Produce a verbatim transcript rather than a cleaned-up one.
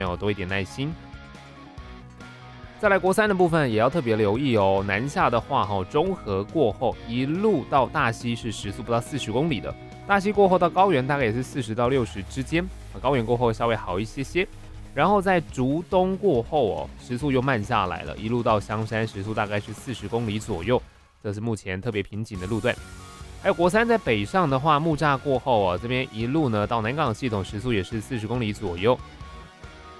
要多一点耐心。再来国三的部分也要特别留意哦，南下的话，哈，中和过后一路到大溪是时速不到四十公里的，大溪过后到高原大概也是四十到六十之间，高原过后稍微好一些些。然后在竹东过后哦，时速又慢下来了，一路到香山时速大概是四十公里左右，这是目前特别瓶颈的路段。还有国三在北上的话，木栅过后哦，这边一路呢到南港系统时速也是四十公里左右，